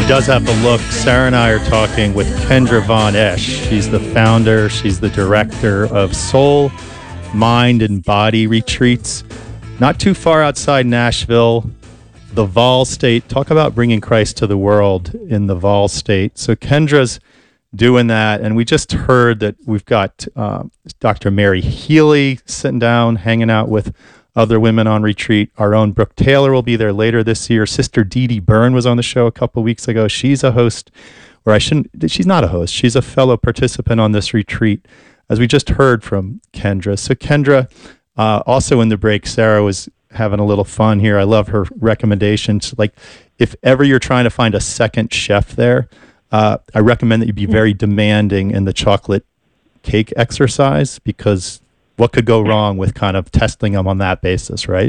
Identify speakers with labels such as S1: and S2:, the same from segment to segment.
S1: Does have the look. Sarah and I are talking with Kendra Von Esch. She's the founder, she's the director of Soul, Mind, and Body Retreats. Not too far outside Nashville, the Vol State. Talk about bringing Christ to the world in the Vol State. So Kendra's doing that, and we just heard that we've got Dr. Mary Healy sitting down, hanging out with other women on retreat. Our own Brooke Taylor will be there later this year. Sister Dee Dee Byrne was on the show a couple of weeks ago. She's a host, she's not a host. She's a fellow participant on this retreat, as we just heard from Kendra. So Kendra, also in the break, Sarah was having a little fun here. I love her recommendations. Like, if ever you're trying to find a second chef there, I recommend that you be very demanding in the chocolate cake exercise, because what could go wrong with kind of testing them on that basis, right?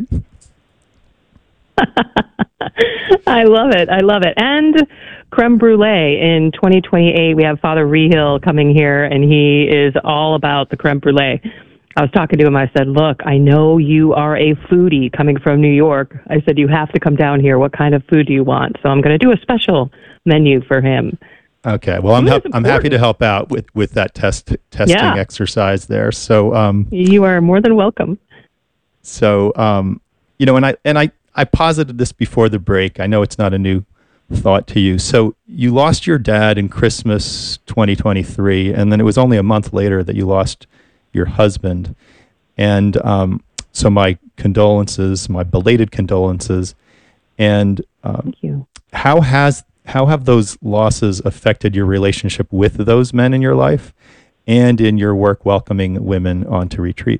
S2: I love it. I love it. And creme brulee in 2028, we have Father Rehill coming here, and he is all about the creme brulee. I was talking to him. I said, look, I know you are a foodie coming from New York. I said, you have to come down here. What kind of food do you want? So I'm going to do a special menu for him.
S1: Okay. Well, I'm happy to help out with that testing exercise there. So
S2: you are more than welcome.
S1: So and I posited this before the break. I know it's not a new thought to you. So you lost your dad in Christmas 2023, and then it was only a month later that you lost your husband. And so my condolences, my belated condolences. And
S2: thank you.
S1: How have those losses affected your relationship with those men in your life and in your work welcoming women onto retreat?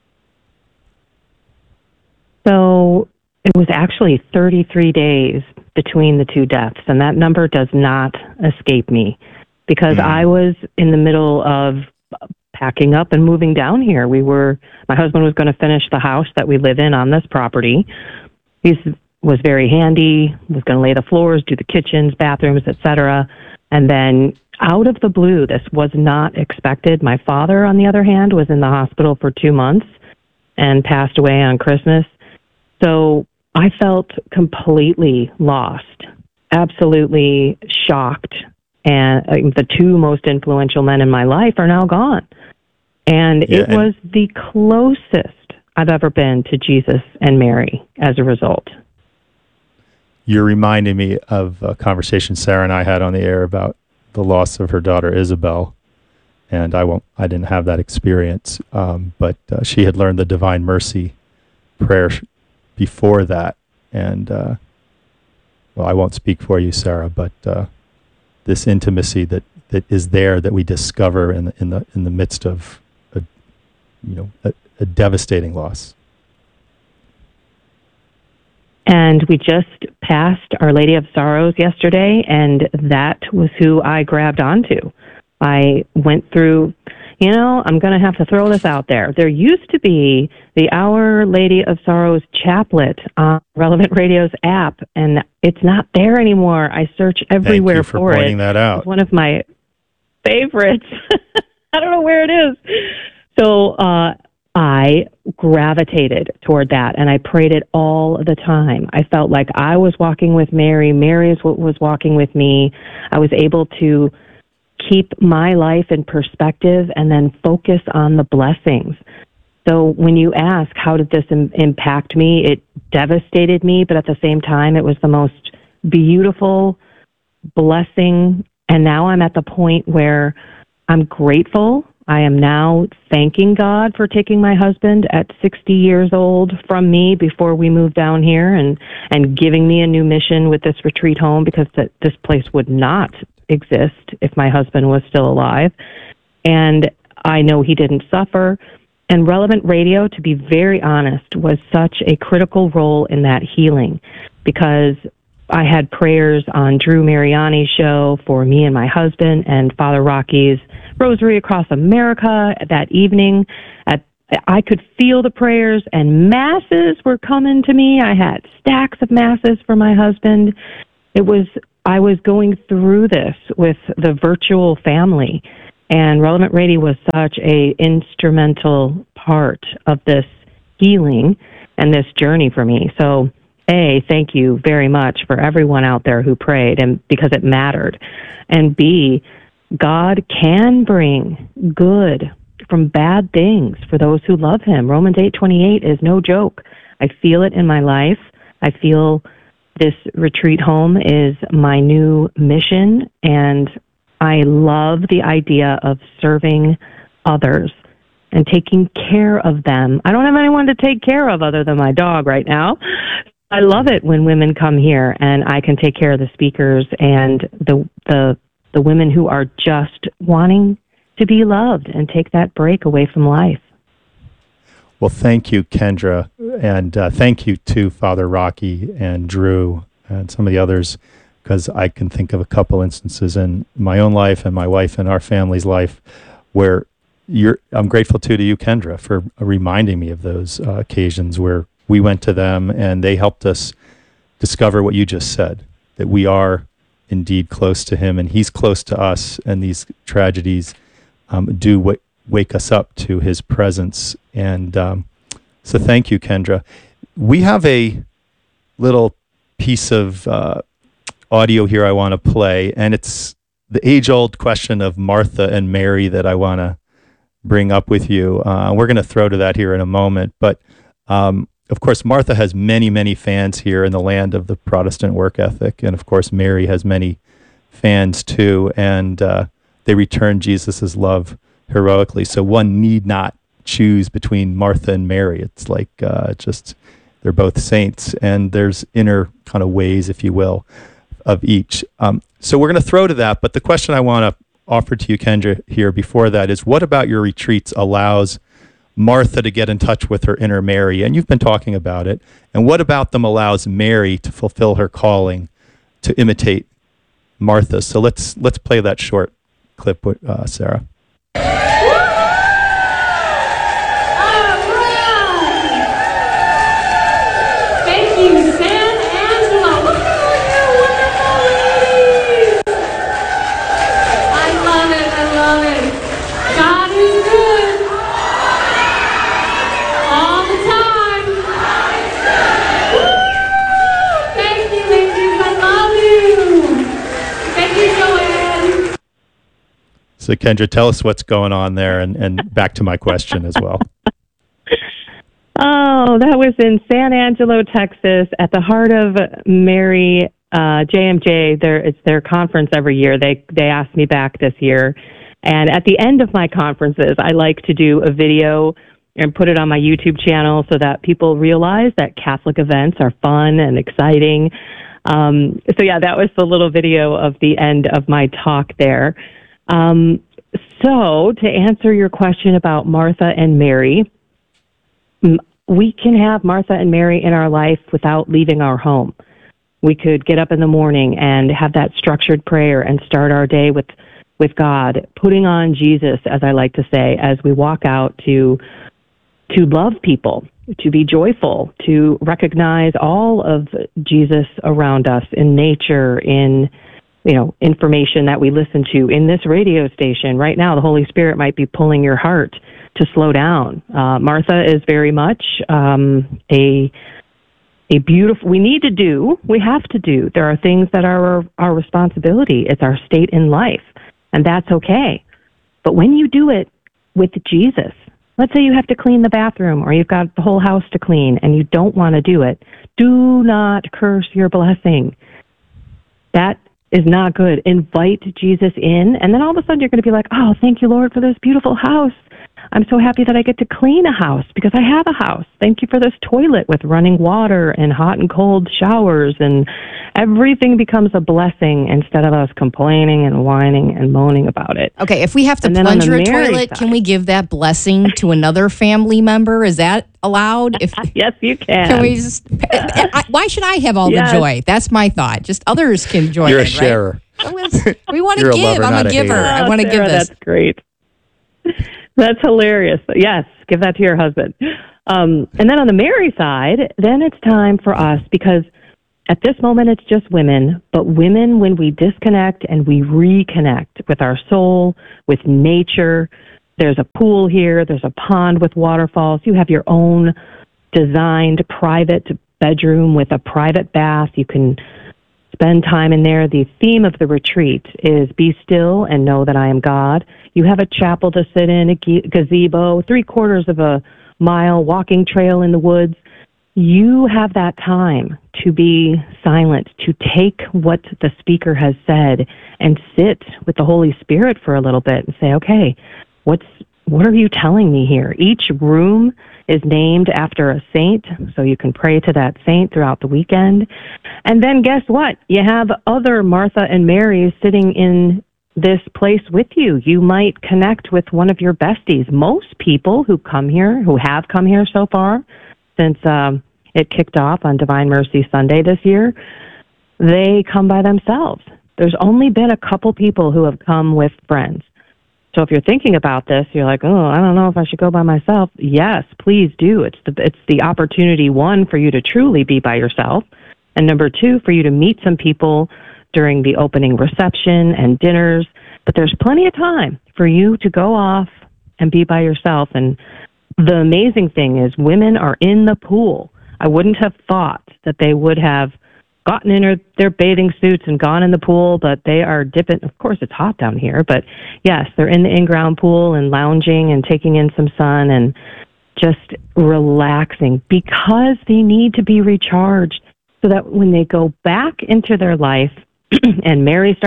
S2: So it was actually 33 days between the two deaths, and that number does not escape me, because I was in the middle of packing up and moving down here. My husband was going to finish the house that we live in on this property. Was very handy, was going to lay the floors, do the kitchens, bathrooms, etc. And then out of the blue, this was not expected. My father, on the other hand, was in the hospital for 2 months and passed away on Christmas. So I felt completely lost, absolutely shocked. And the two most influential men in my life are now gone. And it was the closest I've ever been to Jesus and Mary as a result.
S1: You're reminding me of a conversation Sarah and I had on the air about the loss of her daughter, Isabel. And I didn't have that experience, but she had learned the Divine Mercy prayer before that. And, I won't speak for you, Sarah, but this intimacy that is there, that we discover in the midst of a devastating loss.
S2: And we just passed Our Lady of Sorrows yesterday, and that was who I grabbed onto. I went through, I'm going to have to throw this out there. There used to be the Our Lady of Sorrows chaplet on Relevant Radio's app, and it's not there anymore. I search everywhere for it.
S1: Thank you for pointing that out.
S2: It's one of my favorites. I don't know where it is. So I gravitated toward that, and I prayed it all the time. I felt like I was walking with Mary. Mary was walking with me. I was able to keep my life in perspective and then focus on the blessings. So when you ask, how did this impact me? It devastated me, but at the same time, it was the most beautiful blessing. And now I'm at the point where I'm grateful. I am now thanking God for taking my husband at 60 years old from me before we moved down here, and giving me a new mission with this retreat home, because this place would not exist if my husband was still alive. And I know he didn't suffer. And Relevant Radio, to be very honest, was such a critical role in that healing, because I had prayers on Drew Mariani's show for me and my husband, and Father Rocky's Rosary Across America that evening. I could feel the prayers, and masses were coming to me. I had stacks of masses for my husband. I was going through this with the virtual family, and Relevant Radio was such a instrumental part of this healing and this journey for me. So Thank you very much for everyone out there who prayed, and because it mattered. And B, God can bring good from bad things for those who love him. Romans 8:28 is no joke. I feel it in my life. I feel this retreat home is my new mission, and I love the idea of serving others and taking care of them. I don't have anyone to take care of other than my dog right now. I love it when women come here and I can take care of the speakers and the women who are just wanting to be loved and take that break away from life.
S1: Well, thank you, Kendra, and thank you to Father Rocky and Drew and some of the others, because I can think of a couple instances in my own life and my wife and our family's life where I'm grateful to you, Kendra, for reminding me of those occasions where we went to them and they helped us discover what you just said, that we are indeed close to him and he's close to us, and these tragedies do wake us up to his presence. And so thank you, Kendra. We have a little piece of audio here I want to play, and it's the age-old question of Martha and Mary that I want to bring up with you. We're going to throw to that here in a moment, but of course, Martha has many, many fans here in the land of the Protestant work ethic. And of course, Mary has many fans too. And they return Jesus' love heroically. So one need not choose between Martha and Mary. It's like just they're both saints. And there's inner kind of ways, if you will, of each. So we're going to throw to that. But the question I want to offer to you, Kendra, here before that is, what about your retreats allows Martha to get in touch with her inner Mary? And you've been talking about it. And what about them allows Mary to fulfill her calling to imitate Martha? So let's play that short clip, Sarah.
S3: Thank you, San Angelo. Look at all you wonderful ladies. I love it. I love it. God is good. All the time. Woo! Thank you, ladies. I love you. Thank you, Joanne.
S1: So Kendra, tell us what's going on there, and back to my question as well.
S2: Oh, that was in San Angelo, Texas, at the Heart of Mary JMJ. It's their conference every year. They asked me back this year. And at the end of my conferences, I like to do a video and put it on my YouTube channel so that people realize that Catholic events are fun and exciting. So yeah, that was the little video of the end of my talk there. So to answer your question about Martha and Mary, we can have Martha and Mary in our life without leaving our home. We could get up in the morning and have that structured prayer and start our day with God, putting on Jesus, as I like to say, as we walk out to love people, to be joyful, to recognize all of Jesus around us in nature, in information that we listen to, in this radio station. Right now, the Holy Spirit might be pulling your heart to slow down. Martha is very much a beautiful, we have to do. There are things that are our responsibility. It's our state in life, and that's okay. But when you do it with Jesus, let's say you have to clean the bathroom or you've got the whole house to clean and you don't want to do it, do not curse your blessing. That is not good. Invite Jesus in, and then all of a sudden you're going to be like, oh, thank you, Lord, for this beautiful house. I'm so happy that I get to clean a house because I have a house. Thank you for this toilet with running water and hot and cold showers, and everything becomes a blessing instead of us complaining and whining and moaning about it.
S4: Okay, if we have to plunger a toilet, can we give that blessing to another family member? Is that allowed?
S2: Yes, you can.
S4: Can we just? Why should I have all the joy? That's my thought. Just others can join.
S1: You're a sharer.
S4: Right? We want to give. I'm a giver. I want to give this.
S2: That's great. That's hilarious. Yes, give that to your husband. And then on the Mary side, then it's time for us, because at this moment it's just women, but women, when we disconnect and we reconnect with our soul, with nature, there's a pool here, there's a pond with waterfalls, you have your own designed private bedroom with a private bath. You can spend time in there. The theme of the retreat is be still and know that I am God. You have a chapel to sit in, a gazebo, 3/4 of a mile walking trail in the woods. You have that time to be silent, to take what the speaker has said and sit with the Holy Spirit for a little bit and say, okay, what are you telling me here? Each room is named after a saint, so you can pray to that saint throughout the weekend. And then guess what? You have other Martha and Marys sitting in this place with you. You might connect with one of your besties. Most people who have come here so far, since it kicked off on Divine Mercy Sunday this year, they come by themselves. There's only been a couple people who have come with friends. So if you're thinking about this, you're like, oh, I don't know if I should go by myself. Yes, please do. It's the opportunity, one, for you to truly be by yourself, and number two, for you to meet some people during the opening reception and dinners. But there's plenty of time for you to go off and be by yourself. And the amazing thing is women are in the pool. I wouldn't have thought that they would have gotten in their bathing suits and gone in the pool, but they are dipping. Of course, it's hot down here, but yes, they're in the in-ground pool and lounging and taking in some sun and just relaxing because they need to be recharged so that when they go back into their life and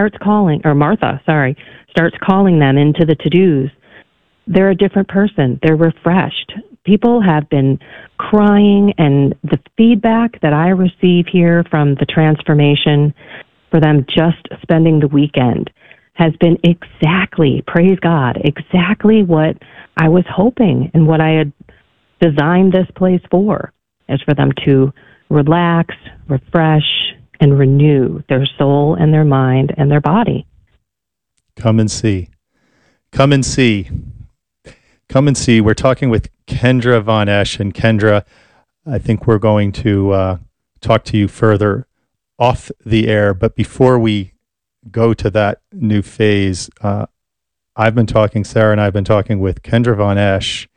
S2: Martha starts calling them into the to-dos, they're a different person. They're refreshed. People have been crying, and the feedback that I receive here from the transformation for them just spending the weekend has been exactly, praise God, exactly what I was hoping and what I had designed this place for, is for them to relax, refresh, and renew their soul and their mind and their body.
S1: Come and see. Come and see. Come and see. We're talking with Kendra Von Esch. And Kendra, I think we're going to talk to you further off the air. But before we go to that new phase, Sarah and I have been talking with Kendra Von Esch,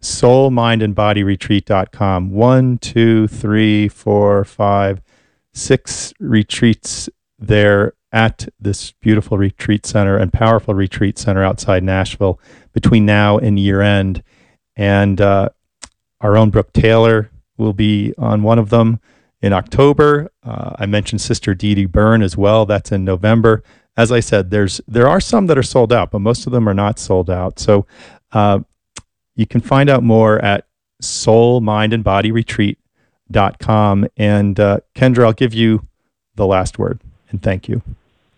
S1: soulmindandbodyretreat.com. 1, 2, 3, 4, 5, 6 retreats there at this beautiful retreat center and powerful retreat center outside Nashville between now and year end. And our own Brooke Taylor will be on one of them in October. I mentioned Sister Dee Dee Byrne as well. That's in November. As I said, there are some that are sold out, but most of them are not sold out. So you can find out more at soulmindandbodyretreat.com. And Kendra, I'll give you the last word, and thank you.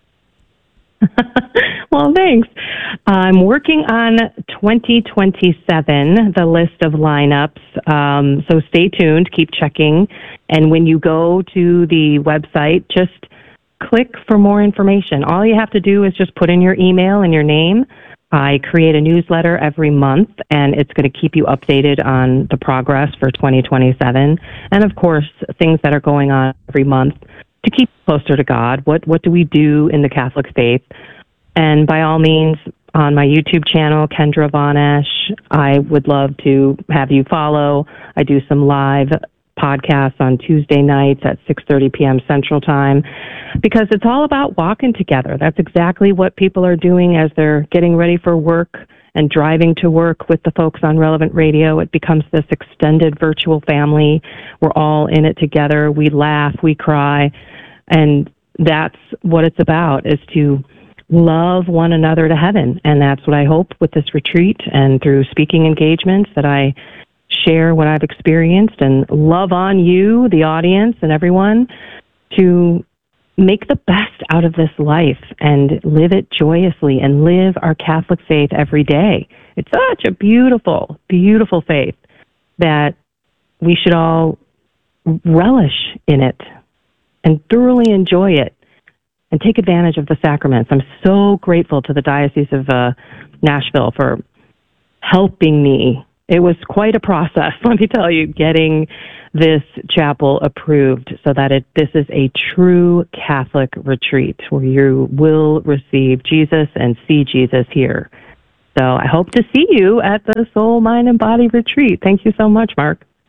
S2: Well, thanks. I'm working on 2027, the list of lineups. So stay tuned, keep checking. And when you go to the website, just click for more information. All you have to do is just put in your email and your name. I create a newsletter every month, and it's going to keep you updated on the progress for 2027. And of course, things that are going on every month to keep closer to God. What do we do in the Catholic faith? And by all means, on my YouTube channel, Kendra Von Esch, I would love to have you follow. I do some live podcasts on Tuesday nights at 6:30 p.m. Central Time, because it's all about walking together. That's exactly what people are doing as they're getting ready for work and driving to work with the folks on Relevant Radio. It becomes this extended virtual family. We're all in it together. We laugh, we cry, and that's what it's about, is to love one another to heaven. And that's what I hope with this retreat and through speaking engagements, that I share what I've experienced and love on you, the audience, and everyone, to make the best out of this life and live it joyously and live our Catholic faith every day. It's such a beautiful, beautiful faith that we should all relish in it and thoroughly enjoy it and take advantage of the sacraments. I'm so grateful to the Diocese of Nashville for helping me. It was quite a process, let me tell you, getting this chapel approved so that this is a true Catholic retreat where you will receive Jesus and see Jesus here. So I hope to see you at the Soul, Mind, and Body retreat. Thank you so much, Mark.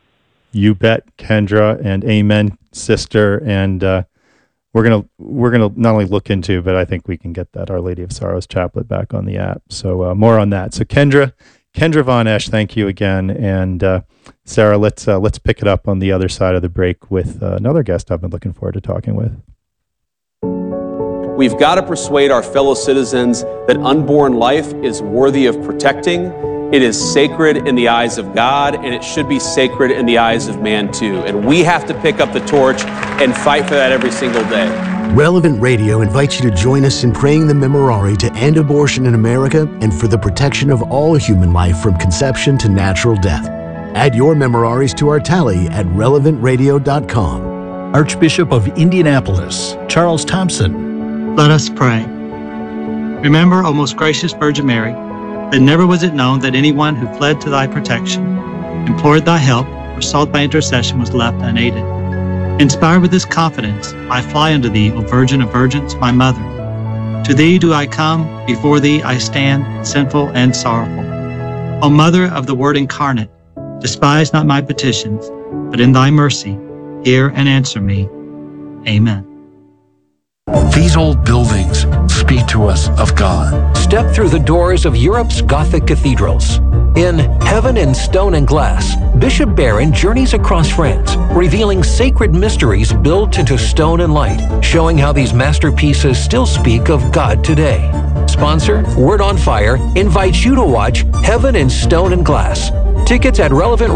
S1: You bet, Kendra, and amen, sister. And we're gonna not only look into, but I think we can get that Our Lady of Sorrows chaplet back on the app. So more on that. So Kendra Von Esch, thank you again. And Sarah, let's pick it up on the other side of the break with another guest I've been looking forward to talking with.
S5: We've got to persuade our fellow citizens that unborn life is worthy of protecting. It is sacred in the eyes of God, and it should be sacred in the eyes of man too. And we have to pick up the torch and fight for that every single day.
S6: Relevant Radio invites you to join us in praying the Memorare to end abortion in America and for the protection of all human life from conception to natural death. Add your Memoraries to our tally at relevantradio.com.
S7: Archbishop of Indianapolis, Charles Thompson.
S8: Let us pray. Remember, O most gracious Virgin Mary, that never was it known that anyone who fled to thy protection, implored thy help, or sought thy intercession was left unaided. Inspired with this confidence, I fly unto thee, O Virgin of Virgins, my mother. To thee do I come, before thee I stand, sinful and sorrowful. O Mother of the Word incarnate, despise not my petitions, but in thy mercy, hear and answer me. Amen.
S9: These old buildings speak to us of God.
S10: Step through the doors of Europe's Gothic cathedrals. In Heaven in Stone and Glass, Bishop Barron journeys across France, revealing sacred mysteries built into stone and light, showing how these masterpieces still speak of God today. Sponsor, Word on Fire, invites you to watch Heaven in Stone and Glass. Tickets at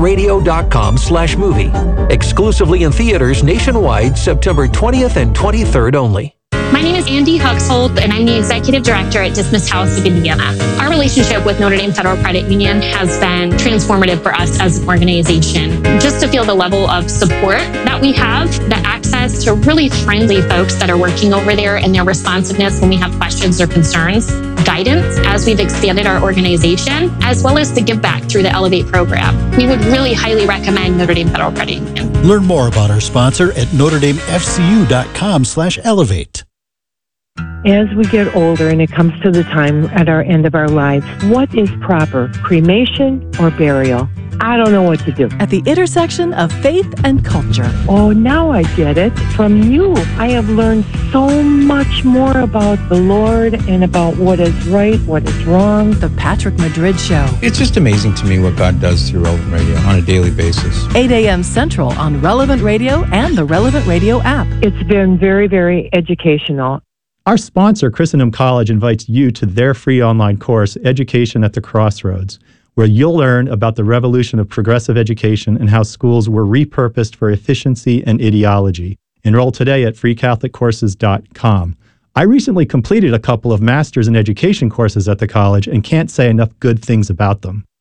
S10: relevantradio.com/movie. Exclusively in theaters nationwide, September 20th and 23rd only.
S11: My name is Andy Huxhold, and I'm the Executive Director at Dismiss House of Indiana. Our relationship with Notre Dame Federal Credit Union has been transformative for us as an organization. Just to feel the level of support that we have, the access to really friendly folks that are working over there and their responsiveness when we have questions or concerns, guidance as we've expanded our organization, as well as the give back through the Elevate program. We would really highly recommend Notre Dame Federal Credit Union.
S7: Learn more about our sponsor at NotreDameFCU.com/elevate.
S2: As we get older and it comes to the time at our end of our lives, what is proper, cremation or burial? I don't know what to do.
S12: At the intersection of faith and culture.
S2: Oh, now I get it. From you, I have learned so much more about the Lord and about what is right, what is wrong.
S12: The Patrick Madrid Show.
S13: It's just amazing to me what God does through Relevant Radio on a daily basis.
S12: 8 a.m. Central on Relevant Radio and the Relevant Radio app.
S2: It's been very, very educational.
S1: Our sponsor, Christendom College, invites you to their free online course, Education at the Crossroads, where you'll learn about the revolution of progressive education and how schools were repurposed for efficiency and ideology. Enroll today at freecatholiccourses.com. I recently completed a couple of Masters in Education courses at the college and can't say enough good things about them.